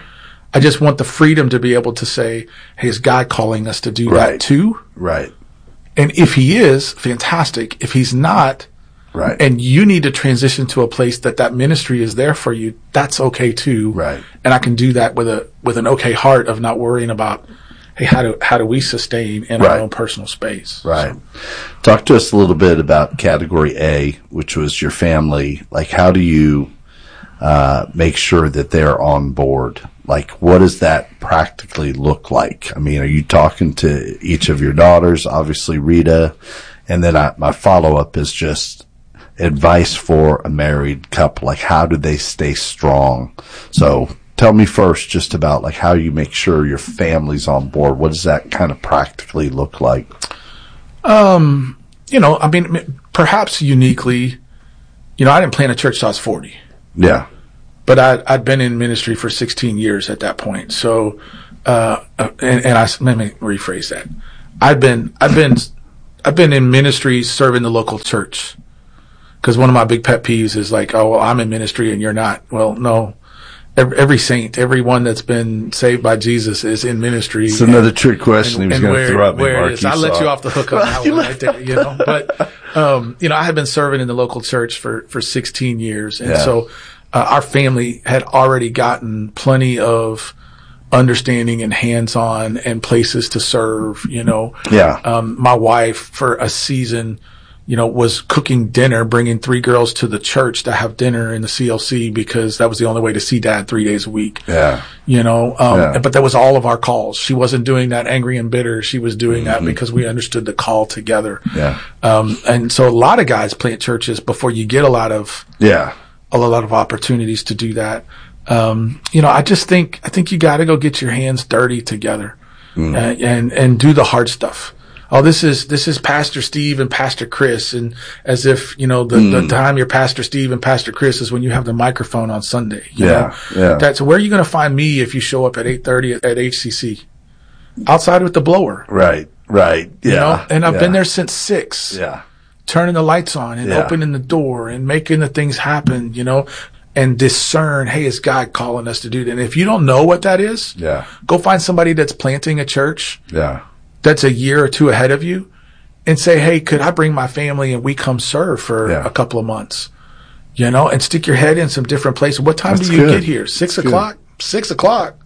I just want the freedom to be able to say, hey, is God calling us to do Right. that too? Right. And if he is, fantastic. If he's not, Right. and you need to transition to a place that that ministry is there for you, that's okay too. Right. And I can do that with a with an okay heart of not worrying about, hey, how do how do we sustain in Right. our own personal space? Right. Talk to us a little bit about category A, which was your family. Like, how do you uh, make sure that they're on board? Like, what does that practically look like? I mean, are you talking to each of your daughters? Obviously, Rita. And then I, my follow-up is just advice for a married couple. Like, how do they stay strong? So tell me first just about, like, how you make sure your family's on board. What does that kind of practically look like? Um, you know, I mean, perhaps uniquely, you know, I didn't plant a church till I was forty. Yeah. But I'd, I'd been in ministry for sixteen years at that point. So, uh, and, and I, let me rephrase that. I've been, I've been, I've been in ministry serving the local church. Cause one of my big pet peeves is like, oh, well, I'm in ministry and you're not. Well, no. Every, every saint, everyone that's been saved by Jesus is in ministry. It's another trick question and, he was and going where, to throw at me, where Mark. it is. You I let saw you it. off the hook on that one right there, you know. But, um, you know, I had been serving in the local church for, for sixteen years. And Yeah. so, uh, our family had already gotten plenty of understanding and hands-on and places to serve, you know. Yeah. Um, my wife for a season, you know, was cooking dinner, bringing three girls to the church to have dinner in the C L C because that was the only way to see dad three days a week. Yeah. You know, um, Yeah. but that was all of our calls. She wasn't doing that angry and bitter. She was doing that Mhm. because we understood the call together. Yeah. Um, and so a lot of guys plant churches before you get a lot of, Yeah. a lot of opportunities to do that. Um, you know, I just think, I think you got to go get your hands dirty together Mm. and, and, and do the hard stuff. Oh, this is, this is Pastor Steve and Pastor Chris. And as if, you know, the, Mm. the time you're Pastor Steve and Pastor Chris is when you have the microphone on Sunday. You Yeah, know? yeah. That's where are you going to find me if you show up at eight thirty at, at H C C? Outside with the blower. Right. Right. Yeah. You know? And I've yeah. been there since six. Yeah. Turning the lights on and Yeah. opening the door and making the things happen, you know, and discern, hey, is God calling us to do that? And if you don't know what that is, Yeah. go find somebody that's planting a church Yeah. that's a year or two ahead of you and say, hey, could I bring my family and we come serve for Yeah. a couple of months, you know, and stick your head in some different places. What time That's do you good. get here? Six That's o'clock? Six o'clock.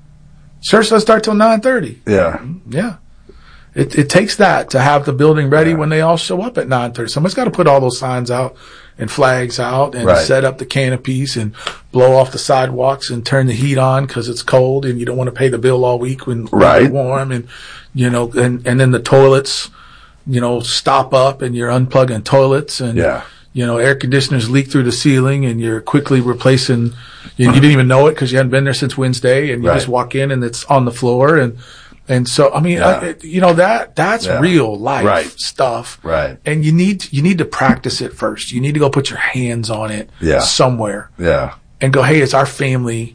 Church doesn't start till nine thirty. Yeah. Yeah. It, it takes that to have the building ready when they all show up at nine thirty. Somebody's got to put all those signs out and flags out and Right. set up the canopies and blow off the sidewalks and turn the heat on because it's cold and you don't want to pay the bill all week when, when Right. it's warm. And, you know, and, and then the toilets, you know, stop up and you're unplugging toilets and, Yeah. you know, air conditioners leak through the ceiling and you're quickly replacing, you, you didn't even know it because you hadn't been there since Wednesday and you Right. just walk in and it's on the floor. And, and so, I mean, Yeah. I, you know, that, that's Yeah. real life Right. stuff. Right. And you need, you need to practice it first. You need to go put your hands on it Yeah. somewhere Yeah. and go, hey, is our family,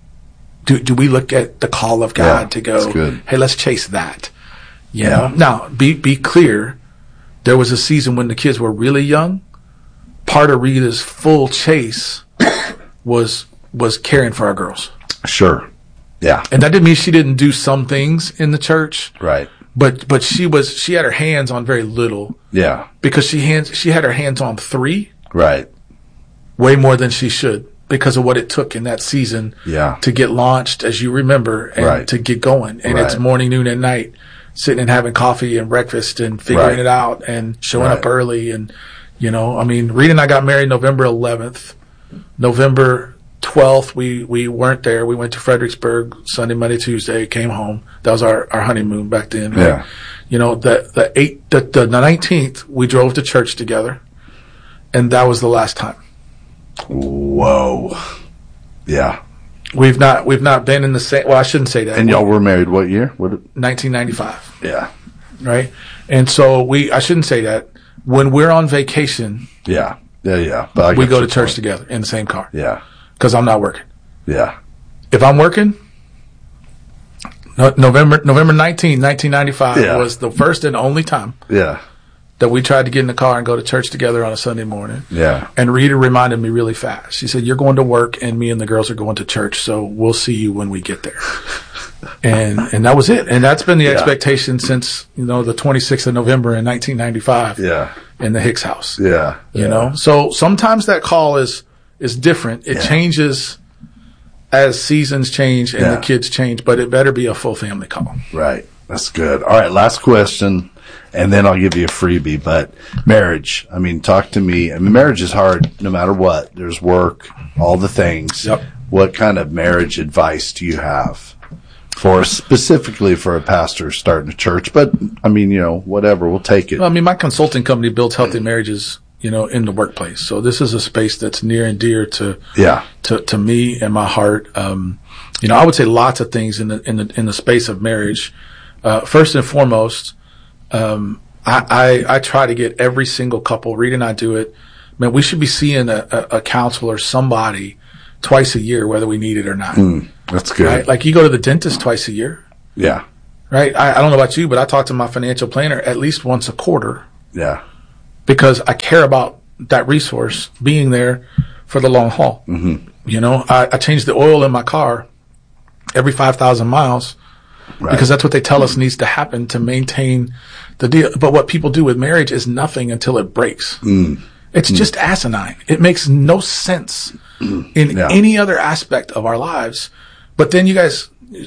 do, do we look at the call of God Yeah. to go, That's good. hey, let's chase that. You Yeah. know, now be, be clear. There was a season when the kids were really young. Part of Rita's full chase was, was caring for our girls. Sure. Yeah. And that didn't mean she didn't do some things in the church. Right. But, but she was, she had her hands on very little Yeah. because she hands, she had her hands on three Right. way more than she should because of what it took in that season Yeah. to get launched, as you remember, and Right. to get going. And it's Right. morning, noon, and night, sitting and having coffee and breakfast and figuring Right. it out and showing Right. up early. And, you know, I mean, Rita and I got married November eleventh. November twelfth, we, we weren't there. We went to Fredericksburg Sunday, Monday, Tuesday, came home. That was our, our honeymoon back then. Right? Yeah. You know, the, the eight, the, the nineteenth, we drove to church together. And that was the last time. Whoa. Yeah. We've not, we've not been in the same, well, I shouldn't say that. And y'all were married what year? What? nineteen ninety-five. Yeah. Right. And so we, I shouldn't say that. When we're on vacation, Yeah. Yeah. Yeah. But I we get go your to church point. together in the same car. Yeah. Cause I'm not working. Yeah. If I'm working, no, November, November nineteenth, nineteen ninety-five Yeah. was the first and only time Yeah. that we tried to get in the car and go to church together on a Sunday morning. Yeah. And Rita reminded me really fast. She said, "You're going to work and me and the girls are going to church, so we'll see you when we get there." and and that was it. And that's been the yeah. expectation since, you know, the twenty-sixth of November in nineteen ninety-five. Yeah. In the Hicks house. Yeah. You yeah. know? So sometimes that call is is different. It yeah. changes as seasons change and yeah. the kids change, but it better be a full family call. Right. That's good. All right, last question, and then I'll give you a freebie. But marriage, I mean, talk to me. I mean, marriage is hard no matter what. There's work, all the things. Yep. What kind of marriage advice do you have for specifically for a pastor starting a church? But, I mean, you know, whatever, we'll take it. Well, I mean, my consulting company builds healthy marriages, you know, in the workplace. So this is a space that's near and dear to yeah. to, to me and my heart. Um, you know, I would say lots of things in the in the in the space of marriage. Uh, first and foremost, um, I, I, I try to get every single couple, Rita and I do it. Man, we should be seeing a, a, a counselor, somebody, twice a year, whether we need it or not. Mm, that's good. Right? Like you go to the dentist twice a year. Yeah. Right? I, I don't know about you, but I talk to my financial planner at least once a quarter. Yeah. Because I care about that resource being there for the long haul. Mm-hmm. You know, I, I change the oil in my car every five thousand miles. Right. Because that's what they tell us needs to happen to maintain the deal. But what people do with marriage is nothing until it breaks. Mm. It's mm. just asinine. It makes no sense mm. in yeah. any other aspect of our lives. But then you guys,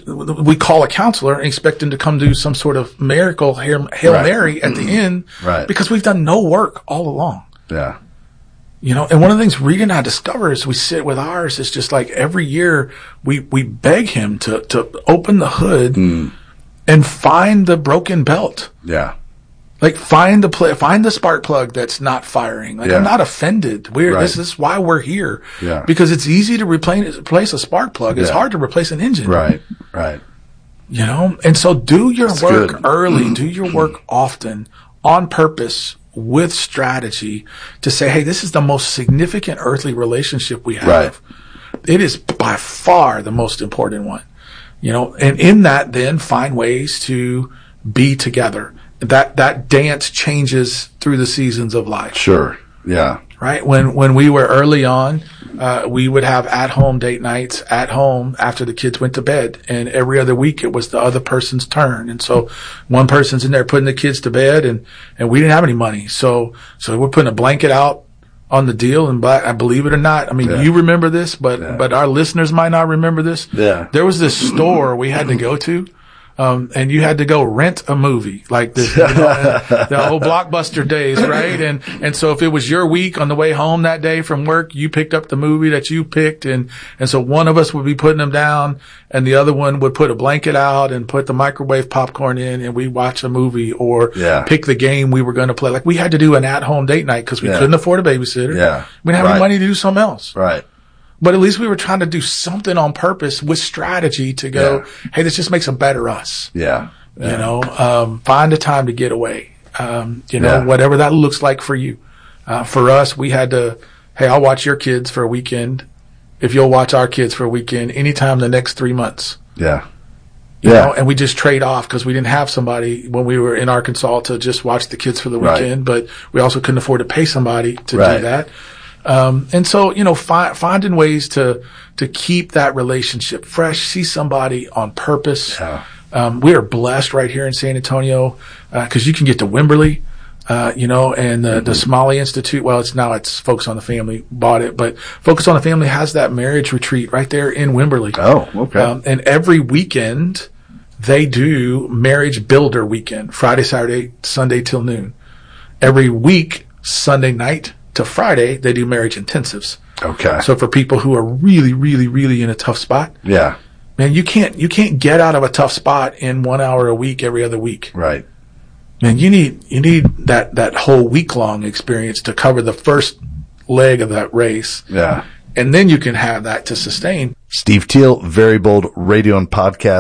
we call a counselor and expect him to come do some sort of miracle Hail, Hail right. Mary at the end. Right. Because we've done no work all along. Yeah. You know, and one of the things Rita and I discover as we sit with ours is just like every year we, we beg him to, to open the hood mm. and find the broken belt. Yeah. Like find the pl- find the spark plug that's not firing. Like yeah. I'm not offended. We're, right. this is why we're here. Yeah. Because it's easy to replace, replace a spark plug. It's yeah. hard to replace an engine. Right. Right. You know, and so do your that's work good. early, do your work often on purpose, with strategy to say, hey, this is the most significant earthly relationship we have. Right. It is by far the most important one, you know, and in that then find ways to be together. That, that dance changes through the seasons of life. Sure. Yeah. Right. When, when we were early on, uh, we would have at home date nights at home after the kids went to bed, and every other week it was the other person's turn. And so one person's in there putting the kids to bed, and, and we didn't have any money. So, so we're putting a blanket out on the deal, and I believe it or not, I mean, yeah. you remember this, but, yeah. but our listeners might not remember this. Yeah. There was this store we had to go to. Um, and you had to go rent a movie, like the, you know, the old Blockbuster days, right? And, and so if it was your week on the way home that day from work, you picked up the movie that you picked. And, and so one of us would be putting them down and the other one would put a blanket out and put the microwave popcorn in, and we watch a movie or yeah. pick the game we were going to play. Like we had to do an at home date night because we yeah. couldn't afford a babysitter. Yeah. We didn't have right. any money to do something else. Right. But at least we were trying to do something on purpose with strategy to go, yeah. hey, this just makes a better us. Yeah. Yeah. You know, um, find a time to get away. Um, you know, yeah. whatever that looks like for you. Uh, for us, we had to, hey, I'll watch your kids for a weekend. If you'll watch our kids for a weekend, anytime the next three months. Yeah. You yeah. know, and we just trade off because we didn't have somebody when we were in Arkansas to just watch the kids for the weekend, right. but we also couldn't afford to pay somebody to right. do that. Um, and so, you know, fi- finding ways to, to keep that relationship fresh, see somebody on purpose. Yeah. Um, we are blessed right here in San Antonio, uh, cause you can get to Wimberley, uh, you know, and the, mm-hmm. the Smalley Institute. Well, it's now it's Focus on the Family bought it, but Focus on the Family has that marriage retreat right there in Wimberley. Oh, okay. Um, and every weekend they do marriage builder weekend, Friday, Saturday, Sunday till noon. Every week, Sunday night to Friday, they do marriage intensives. Okay. So for people who are really, really, really in a tough spot. Yeah. Man, you can't, you can't get out of a tough spot in one hour a week every other week. Right. Man, you need, you need that, that whole week long experience to cover the first leg of that race. Yeah. And then you can have that to sustain. Steve Teal, Very Bold Radio and Podcasts.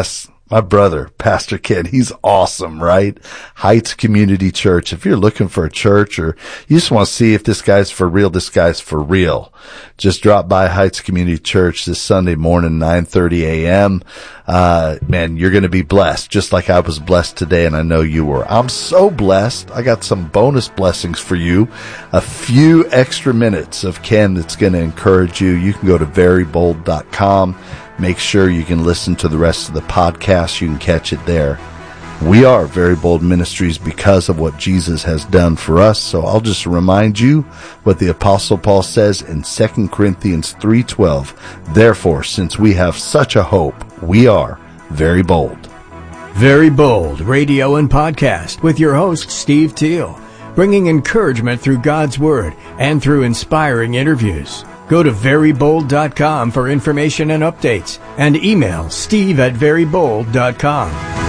My brother, Pastor Ken, he's awesome, right? Heights Community Church. If you're looking for a church or you just want to see if this guy's for real, this guy's for real, just drop by Heights Community Church this Sunday morning, nine thirty a.m. Uh, man, you're going to be blessed, just like I was blessed today, and I know you were. I'm so blessed. I got some bonus blessings for you. A few extra minutes of Ken that's going to encourage you. You can go to very bold dot com. Make sure you can listen to the rest of the podcast. You can catch it there. We are Very Bold Ministries because of what Jesus has done for us. So I'll just remind you what the Apostle Paul says in Second Corinthians three twelve. Therefore, since we have such a hope, we are very bold. Very Bold Radio and Podcast with your host, Steve Teal, bringing encouragement through God's Word and through inspiring interviews. Go to very bold dot com for information and updates, and email steve at very bold dot com.